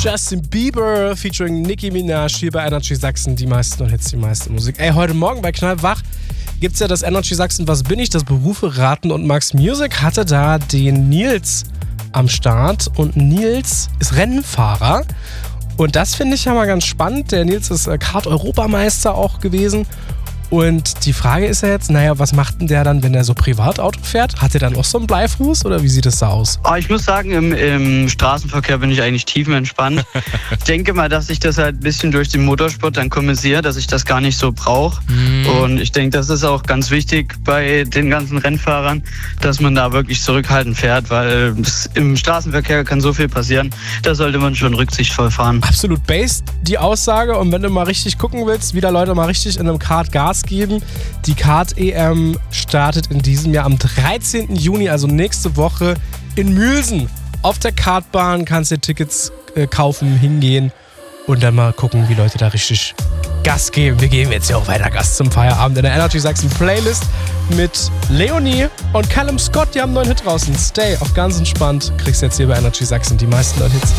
Justin Bieber featuring Nicki Minaj hier bei Energy Sachsen. Die meisten Hits, die meiste Musik. Ey, heute Morgen bei Knallwach gibt's ja das Energy Sachsen Was bin ich? Das Berufe raten und Max Music hatte da den Nils am Start und Nils ist Rennfahrer und das finde ich ja mal ganz spannend. Der Nils ist Kart-Europameister auch gewesen. Und die Frage ist ja jetzt, naja, was macht denn der dann, wenn er so Privatauto fährt? Hat er dann auch so einen Bleifuß oder wie sieht es da aus? Ich muss sagen, im Straßenverkehr bin ich eigentlich tiefenentspannt. Ich denke mal, dass ich das halt ein bisschen durch den Motorsport dann kompensiere, dass ich das gar nicht so brauche. Und ich denke, das ist auch ganz wichtig bei den ganzen Rennfahrern, dass man da wirklich zurückhaltend fährt, weil im Straßenverkehr kann so viel passieren. Da sollte man schon rücksichtsvoll fahren. Absolut based die Aussage und wenn du mal richtig gucken willst, wie da Leute mal richtig in einem Kart Gas geben. Die Kart-EM startet in diesem Jahr am 13. Juni, also nächste Woche in Mühlsen. Auf der Kartbahn kannst du Tickets kaufen, hingehen und dann mal gucken, wie Leute da richtig Gas geben. Wir geben jetzt ja auch weiter Gas zum Feierabend in der Energy Sachsen Playlist mit Leonie und Callum Scott. Die haben einen neuen Hit draußen. Stay, auch ganz entspannt. Kriegst jetzt hier bei Energy Sachsen die meisten neuen Hits.